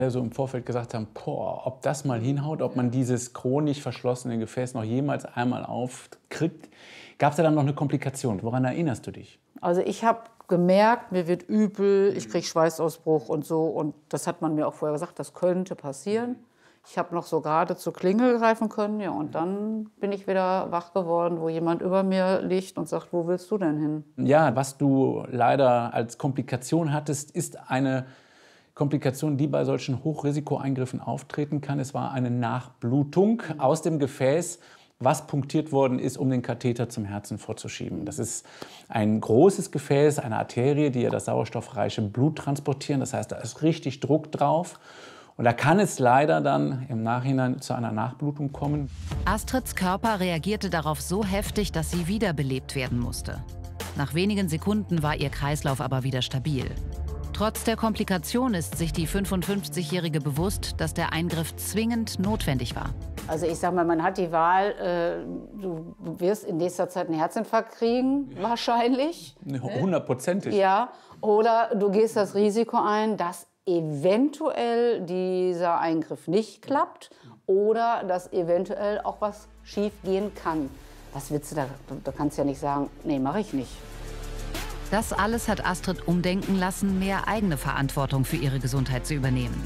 so im Vorfeld gesagt haben, boah, ob das mal hinhaut, ob man dieses chronisch verschlossene Gefäß noch jemals einmal aufkriegt. Gab es da dann noch eine Komplikation? Woran erinnerst du dich? Also ich habe gemerkt, mir wird übel, ich kriege Schweißausbruch und so. Und das hat man mir auch vorher gesagt, das könnte passieren. Ich habe noch so gerade zur Klingel greifen können, ja, und dann bin ich wieder wach geworden, wo jemand über mir liegt und sagt, wo willst du denn hin? Ja, was du leider als Komplikation hattest, ist eine Komplikation, die bei solchen Hochrisikoeingriffen auftreten kann. Es war eine Nachblutung aus dem Gefäß, was punktiert worden ist, um den Katheter zum Herzen vorzuschieben. Das ist ein großes Gefäß, eine Arterie, die ja das sauerstoffreiche Blut transportieren. Das heißt, da ist richtig Druck drauf. Und da kann es leider dann im Nachhinein zu einer Nachblutung kommen. Astrids Körper reagierte darauf so heftig, dass sie wiederbelebt werden musste. Nach wenigen Sekunden war ihr Kreislauf aber wieder stabil. Trotz der Komplikation ist sich die 55-Jährige bewusst, dass der Eingriff zwingend notwendig war. Also ich sag mal, man hat die Wahl, du wirst in nächster Zeit einen Herzinfarkt kriegen, wahrscheinlich. 100%. Ja, oder du gehst das Risiko ein, dass eventuell dieser Eingriff nicht klappt oder dass eventuell auch was schief gehen kann. Was willst du da kannst du ja nicht sagen, nee, mache ich nicht. Das alles hat Astrid umdenken lassen, mehr eigene Verantwortung für ihre Gesundheit zu übernehmen.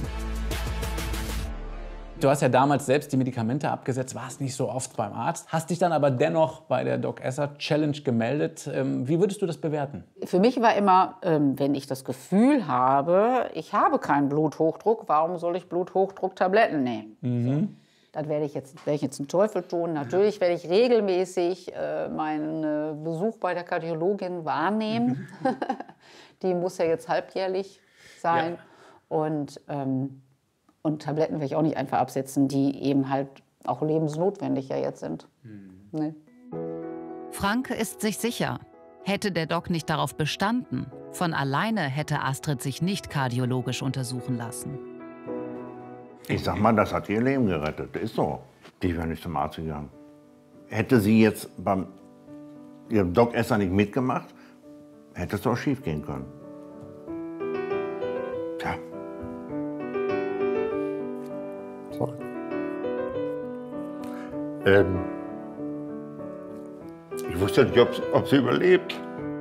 Du hast ja damals selbst die Medikamente abgesetzt, warst nicht so oft beim Arzt, hast dich dann aber dennoch bei der Doc Esser Challenge gemeldet. Wie würdest du das bewerten? Für mich war immer, wenn ich das Gefühl habe, ich habe keinen Bluthochdruck, warum soll ich Bluthochdrucktabletten nehmen? So. Das werde ich jetzt einen Teufel tun. Natürlich werde ich regelmäßig meinen Besuch bei der Kardiologin wahrnehmen. Die muss ja jetzt halbjährlich sein. Ja. Und Tabletten werde ich auch nicht einfach absetzen, die eben halt auch lebensnotwendig ja jetzt sind. Nee. Frank ist sich sicher, hätte der Doc nicht darauf bestanden, von alleine hätte Astrid sich nicht kardiologisch untersuchen lassen. Ich sag mal, das hat ihr Leben gerettet. Das ist so. Die wäre nicht zum Arzt gegangen. Hätte sie jetzt beim ihrem Doc Esser nicht mitgemacht, hätte es auch schief gehen können. Tja. Sorry. Ich wusste nicht, ob sie überlebt.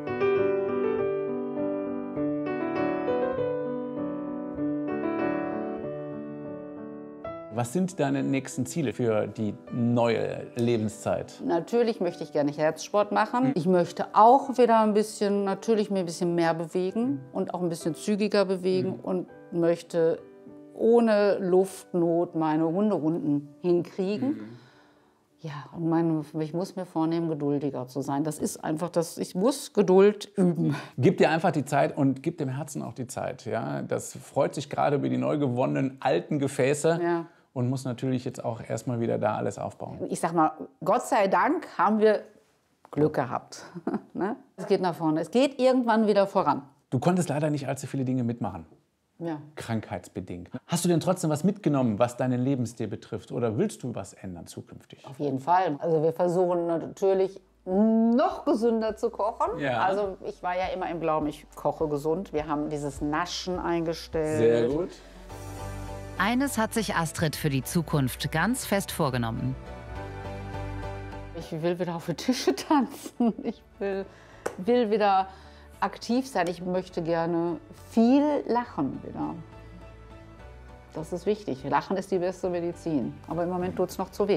Was sind deine nächsten Ziele für die neue Lebenszeit? Natürlich möchte ich gerne Herzsport machen. Ich möchte auch wieder natürlich mir ein bisschen mehr bewegen und auch ein bisschen zügiger bewegen und möchte ohne Luftnot meine Hunderunden hinkriegen. Ja, und ich muss mir vornehmen, geduldiger zu sein. Das ist einfach ich muss Geduld üben. Gib dir einfach die Zeit und gib dem Herzen auch die Zeit. Ja? Das freut sich gerade über die neu gewonnenen alten Gefäße. Ja. Und muss natürlich jetzt auch erstmal wieder da alles aufbauen. Ich sag mal, Gott sei Dank haben wir Glück gehabt. Ne? Es geht nach vorne. Es geht irgendwann wieder voran. Du konntest leider nicht allzu viele Dinge mitmachen. Ja. Krankheitsbedingt. Hast du denn trotzdem was mitgenommen, was deinen Lebensstil betrifft? Oder willst du was ändern zukünftig? Auf jeden Fall. Also wir versuchen natürlich noch gesünder zu kochen. Ja. Also ich war ja immer im Glauben, ich koche gesund. Wir haben dieses Naschen eingestellt. Sehr gut. Eines hat sich Astrid für die Zukunft ganz fest vorgenommen. Ich will wieder auf die Tische tanzen. Ich will wieder aktiv sein. Ich möchte gerne viel lachen wieder. Das ist wichtig. Lachen ist die beste Medizin. Aber im Moment tut es noch zu weh.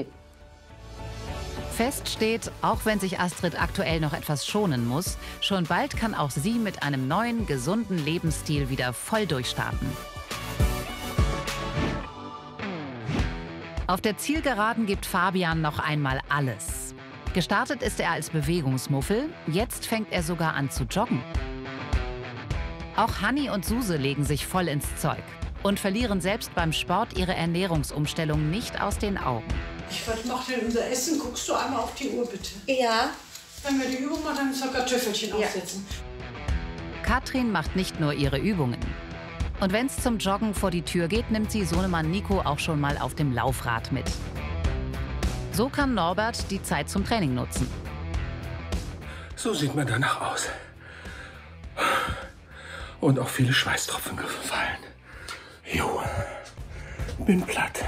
Fest steht, auch wenn sich Astrid aktuell noch etwas schonen muss, schon bald kann auch sie mit einem neuen, gesunden Lebensstil wieder voll durchstarten. Auf der Zielgeraden gibt Fabian noch einmal alles. Gestartet ist er als Bewegungsmuffel, jetzt fängt er sogar an zu joggen. Auch Hanni und Suse legen sich voll ins Zeug und verlieren selbst beim Sport ihre Ernährungsumstellung nicht aus den Augen. Was macht denn unser Essen? Guckst du einmal auf die Uhr, bitte? Ja. Wenn wir die Übung machen, dann müssen wir Kartoffelchen aufsetzen. Katrin macht nicht nur ihre Übungen. Und wenn es zum Joggen vor die Tür geht, nimmt sie Sohnemann Nico auch schon mal auf dem Laufrad mit. So kann Norbert die Zeit zum Training nutzen. So sieht man danach aus. Und auch viele Schweißtropfen gefallen. Jo. Bin platt.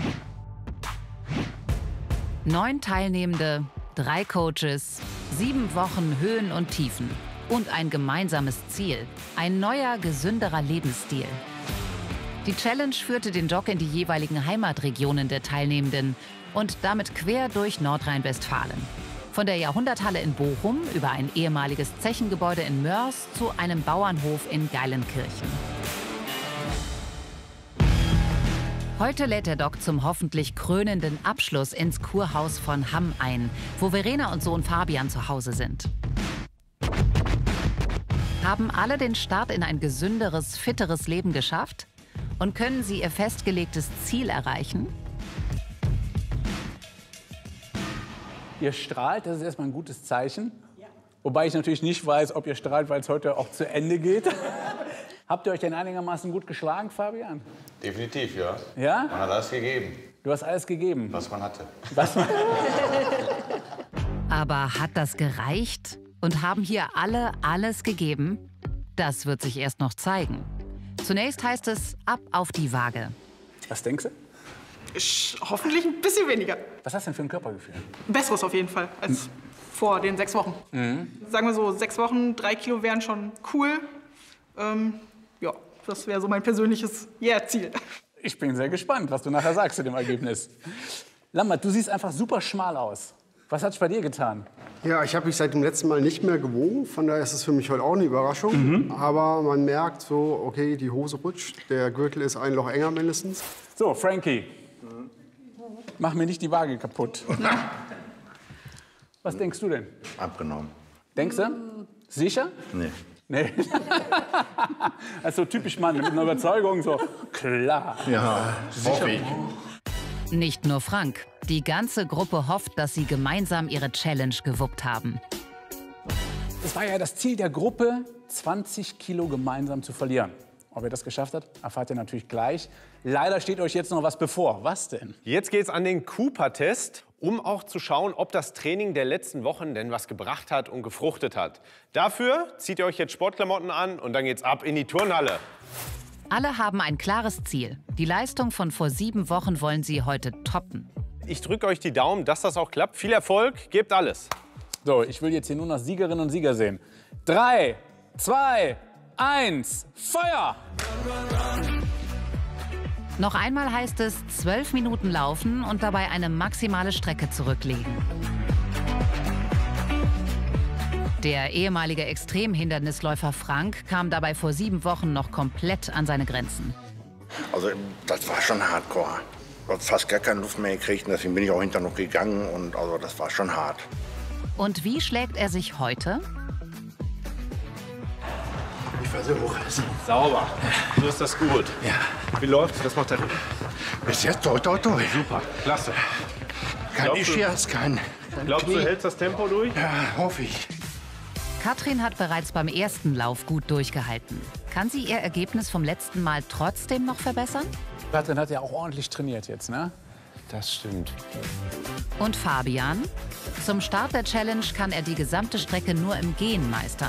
9 Teilnehmende, 3 Coaches, 7 Wochen Höhen und Tiefen und ein gemeinsames Ziel, ein neuer, gesünderer Lebensstil. Die Challenge führte den Jog in die jeweiligen Heimatregionen der Teilnehmenden und damit quer durch Nordrhein-Westfalen. Von der Jahrhunderthalle in Bochum über ein ehemaliges Zechengebäude in Mörs zu einem Bauernhof in Geilenkirchen. Heute lädt der Doc zum hoffentlich krönenden Abschluss ins Kurhaus von Hamm ein, wo Verena und Sohn Fabian zu Hause sind. Haben alle den Start in ein gesünderes, fitteres Leben geschafft? Und können sie ihr festgelegtes Ziel erreichen? Ihr strahlt, das ist erstmal ein gutes Zeichen. Ja. Wobei ich natürlich nicht weiß, ob ihr strahlt, weil es heute auch zu Ende geht. Habt ihr euch denn einigermaßen gut geschlagen, Fabian? Definitiv, ja. Ja? Man hat alles gegeben. Du hast alles gegeben? Was man hatte. Aber hat das gereicht? Und haben hier alle alles gegeben? Das wird sich erst noch zeigen. Zunächst heißt es ab auf die Waage. Was denkst du? Hoffentlich ein bisschen weniger. Was hast du denn für ein Körpergefühl? Besseres auf jeden Fall als vor den 6 Wochen. Sagen wir so, 6 Wochen, 3 Kilo wären schon cool. Ja, das wäre so mein persönliches Ziel. Ich bin sehr gespannt, was du nachher sagst zu dem Ergebnis. Lambert, du siehst einfach super schmal aus. Was hat sich bei dir getan? Ja, ich habe mich seit dem letzten Mal nicht mehr gewogen. Von daher ist es für mich heute auch eine Überraschung. Aber man merkt so, okay, die Hose rutscht. Der Gürtel ist ein Loch enger mindestens. So, Frankie, mach mir nicht die Waage kaputt. Was denkst du denn? Abgenommen. Denkst du? Sicher? Nee. Nee. Das ist so typisch Mann, mit einer Überzeugung so, klar. Ja, hoffe ich. Nicht nur Frank. Die ganze Gruppe hofft, dass sie gemeinsam ihre Challenge gewuppt haben. Es war ja das Ziel der Gruppe, 20 Kilo gemeinsam zu verlieren. Ob ihr das geschafft habt, erfahrt ihr natürlich gleich. Leider steht euch jetzt noch was bevor. Was denn? Jetzt geht's an den Cooper-Test, um auch zu schauen, ob das Training der letzten Wochen denn was gebracht hat und gefruchtet hat. Dafür zieht ihr euch jetzt Sportklamotten an und dann geht's ab in die Turnhalle. Alle haben ein klares Ziel. Die Leistung von vor 7 Wochen wollen sie heute toppen. Ich drücke euch die Daumen, dass das auch klappt. Viel Erfolg, gebt alles. So, ich will jetzt hier nur noch Siegerinnen und Sieger sehen. 3, 2, 1, Feuer! Noch einmal heißt es 12 Minuten laufen und dabei eine maximale Strecke zurücklegen. Der ehemalige Extremhindernisläufer Frank kam dabei vor 7 Wochen noch komplett an seine Grenzen. Also das war schon hardcore. Ich habe fast gar keine Luft mehr gekriegt und deswegen bin ich auch hinterher noch gegangen und also das war schon hart. Und wie schlägt er sich heute? Ich versuche es. Sauber. So ist das gut. Ja. Wie läuft's? Das macht der Rücken. Bis jetzt toi, toi, toi. Super, klasse. Kein Ischias, kein Glaubst du, Knie. hältst das Tempo durch? Ja, hoffe ich. Katrin hat bereits beim ersten Lauf gut durchgehalten. Kann sie ihr Ergebnis vom letzten Mal trotzdem noch verbessern? Katrin hat ja auch ordentlich trainiert jetzt, ne? Das stimmt. Und Fabian? Zum Start der Challenge kann er die gesamte Strecke nur im Gehen meistern.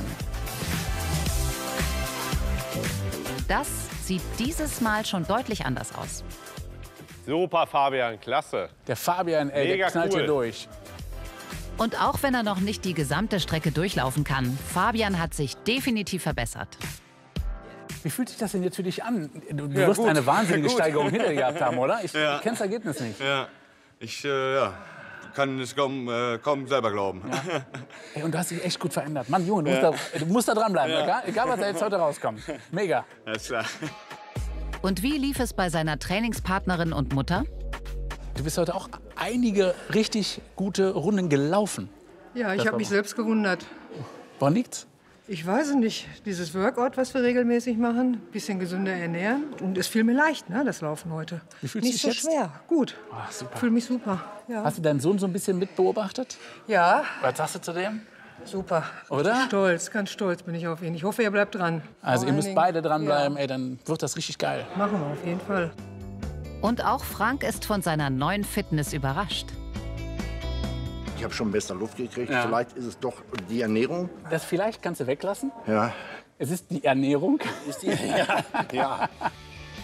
Das sieht dieses Mal schon deutlich anders aus. Super, Fabian, klasse. Der Fabian, ey, Mega der knallt cool. hier durch. Und auch wenn er noch nicht die gesamte Strecke durchlaufen kann, Fabian hat sich definitiv verbessert. Wie fühlt sich das denn jetzt für dich an? Du Ja, wirst gut. eine wahnsinnige Ja, gut. Steigerung hinter dir gehabt haben, oder? Ich Ja. kenne das Ergebnis nicht. Ja, ich kann es kaum selber glauben. Ja. Ey, und du hast dich echt gut verändert. Mann, Junge, du musst da dranbleiben, Ja. egal was da jetzt heute rauskommt. Mega. Alles klar. Und wie lief es bei seiner Trainingspartnerin und Mutter? Du bist heute auch einige richtig gute Runden gelaufen. Ja, ich Das habe war mich gut. selbst gewundert. Woran liegt's? Ich weiß es nicht. Dieses Workout, was wir regelmäßig machen, bisschen gesünder ernähren. Und es fiel mir leicht, ne, das Laufen heute. Wie fühlst du Nicht dich so jetzt? schwer. Gut. Ah, super. Fühle mich super. Ja. Hast du deinen Sohn so ein bisschen mit beobachtet? Ja, Was sagst du zu dem? super. Oder? Stolz, ganz stolz bin ich auf ihn. Ich hoffe, er bleibt dran. Also Vor ihr allen müsst Dingen- beide dranbleiben, ey, dann wird das richtig geil. Ja, machen wir auf jeden Fall. Und auch Frank ist von seiner neuen Fitness überrascht. Ich habe schon besser Luft gekriegt. Ja. Vielleicht ist es doch die Ernährung. Das vielleicht kannst du weglassen. Ja. Es ist die Ernährung. Ist die? Ja. Ja.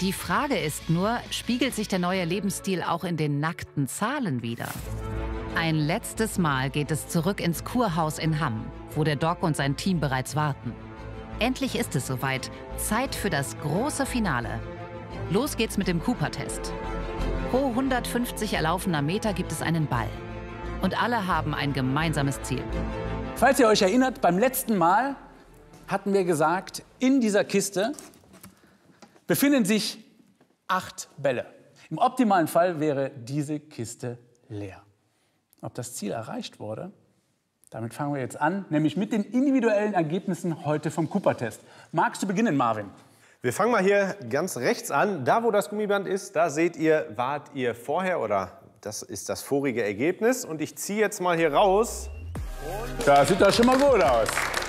Die Frage ist nur, spiegelt sich der neue Lebensstil auch in den nackten Zahlen wider? Ein letztes Mal geht es zurück ins Kurhaus in Hamm, wo der Doc und sein Team bereits warten. Endlich ist es soweit. Zeit für das große Finale. Los geht's mit dem Cooper-Test. Pro 150 erlaufener Meter gibt es einen Ball. Und alle haben ein gemeinsames Ziel. Falls ihr euch erinnert, beim letzten Mal hatten wir gesagt, in dieser Kiste befinden sich 8 Bälle. Im optimalen Fall wäre diese Kiste leer. Ob das Ziel erreicht wurde, damit fangen wir jetzt an, nämlich mit den individuellen Ergebnissen heute vom Cooper-Test. Magst du beginnen, Marvin? Wir fangen mal hier ganz rechts an. Da, wo das Gummiband ist, da seht ihr, wart ihr vorher oder das ist das vorige Ergebnis. Und ich ziehe jetzt mal hier raus. Das sieht doch schon mal gut aus.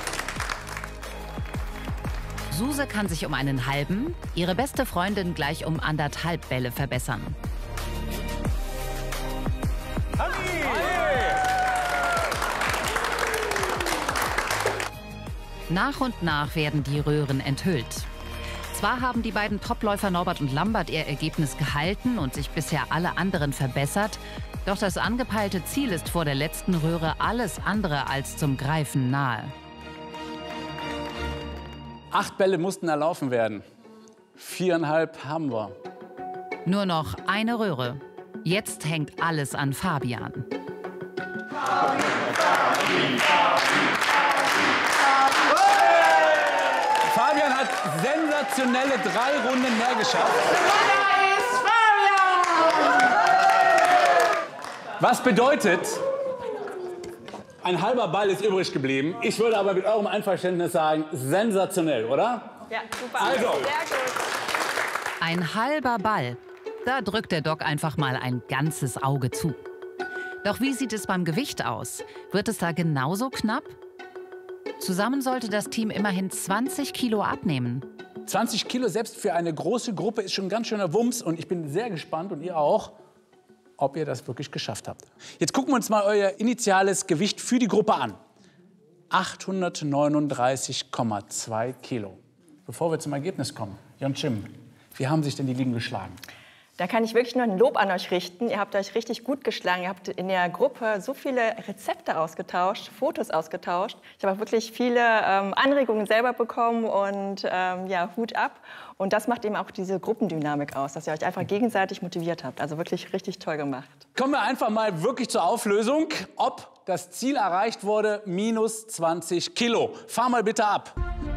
Suse kann sich um einen halben, ihre beste Freundin gleich um 1,5 Bälle verbessern. Nach und nach werden die Röhren enthüllt. Zwar haben die beiden Topläufer Norbert und Lambert ihr Ergebnis gehalten und sich bisher alle anderen verbessert, doch das angepeilte Ziel ist vor der letzten Röhre alles andere als zum Greifen nahe. 8 Bälle mussten erlaufen werden. 4,5 haben wir. Nur noch eine Röhre. Jetzt hängt alles an Fabian. Fabian hat sensationelle 3 Runden mehr geschafft. Was bedeutet, ein halber Ball ist übrig geblieben. Ich würde aber mit eurem Einverständnis sagen, sensationell, oder? Ja, super. Also. Sehr gut. Ein halber Ball. Da drückt der Doc einfach mal ein ganzes Auge zu. Doch wie sieht es beim Gewicht aus? Wird es da genauso knapp? Zusammen sollte das Team immerhin 20 Kilo abnehmen. 20 Kilo selbst für eine große Gruppe ist schon ein ganz schöner Wumms. Und ich bin sehr gespannt, und ihr auch, ob ihr das wirklich geschafft habt. Jetzt gucken wir uns mal euer initiales Gewicht für die Gruppe an. 839,2 Kilo. Bevor wir zum Ergebnis kommen, Yeonchim, wie haben sich denn die Ligen geschlagen? Da kann ich wirklich nur ein Lob an euch richten. Ihr habt euch richtig gut geschlagen. Ihr habt in der Gruppe so viele Rezepte ausgetauscht, Fotos ausgetauscht. Ich habe auch wirklich viele Anregungen selber bekommen und ja, Hut ab. Und das macht eben auch diese Gruppendynamik aus, dass ihr euch einfach gegenseitig motiviert habt. Also wirklich richtig toll gemacht. Kommen wir einfach mal wirklich zur Auflösung, ob das Ziel erreicht wurde, minus 20 Kilo. Fahr mal bitte ab.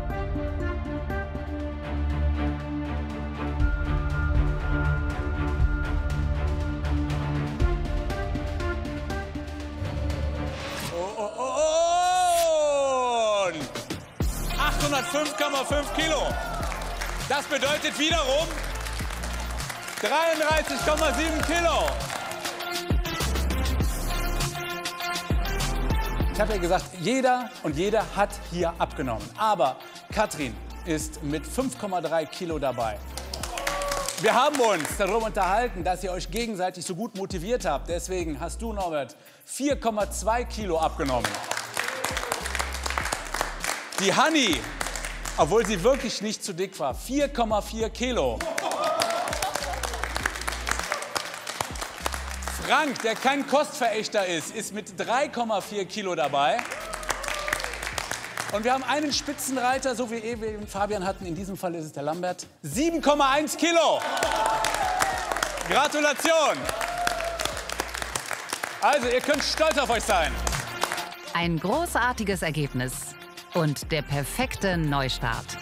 Und 805,5 Kilo. Das bedeutet wiederum 33,7 Kilo. Ich habe ja gesagt, jeder und jede hat hier abgenommen. Aber Katrin ist mit 5,3 Kilo dabei. Wir haben uns darüber unterhalten, dass ihr euch gegenseitig so gut motiviert habt. Deswegen hast du, Norbert, 4,2 Kilo abgenommen. Die Hanni, obwohl sie wirklich nicht zu dick war, 4,4 Kilo. Frank, der kein Kostverächter ist mit 3,4 Kilo dabei. Und wir haben einen Spitzenreiter, so wie wir und Fabian hatten. In diesem Fall ist es der Lambert. 7,1 Kilo. Gratulation. Also, ihr könnt stolz auf euch sein. Ein großartiges Ergebnis und der perfekte Neustart.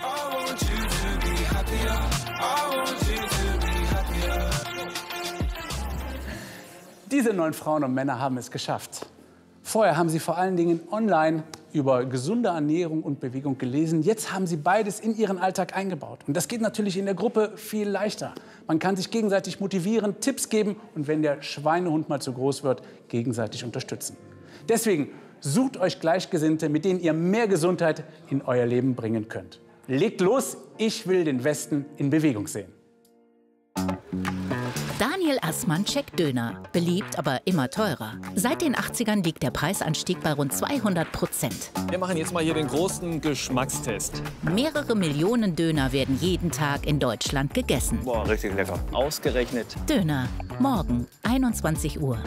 Diese 9 Frauen und Männer haben es geschafft. Vorher haben sie vor allen Dingen online über gesunde Ernährung und Bewegung gelesen. Jetzt haben sie beides in ihren Alltag eingebaut. Und das geht natürlich in der Gruppe viel leichter. Man kann sich gegenseitig motivieren, Tipps geben und wenn der Schweinehund mal zu groß wird, gegenseitig unterstützen. Deswegen sucht euch Gleichgesinnte, mit denen ihr mehr Gesundheit in euer Leben bringen könnt. Legt los, ich will den Westen in Bewegung sehen. Daniel Daniel Assmann checkt Döner. Beliebt, aber immer teurer. Seit den 80ern liegt der Preisanstieg bei rund 200%. Wir machen jetzt mal hier den großen Geschmackstest. Mehrere Millionen Döner werden jeden Tag in Deutschland gegessen. Boah, richtig lecker. Ausgerechnet. Döner. Morgen, 21 Uhr.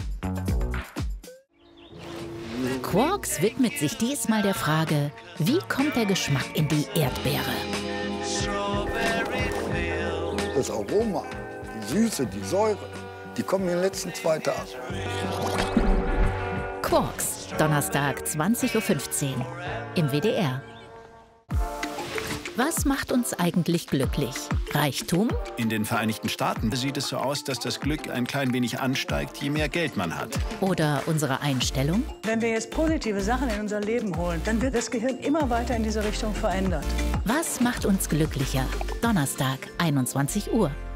Quarks widmet sich diesmal der Frage, wie kommt der Geschmack in die Erdbeere? Das Aroma, die Süße, die Säure, die kommen in den letzten 2 Tagen. Quarks, Donnerstag, 20:15 Uhr im WDR. Was macht uns eigentlich glücklich? Reichtum? In den Vereinigten Staaten sieht es so aus, dass das Glück ein klein wenig ansteigt, je mehr Geld man hat. Oder unsere Einstellung? Wenn wir jetzt positive Sachen in unser Leben holen, dann wird das Gehirn immer weiter in diese Richtung verändert. Was macht uns glücklicher? Donnerstag, 21 Uhr.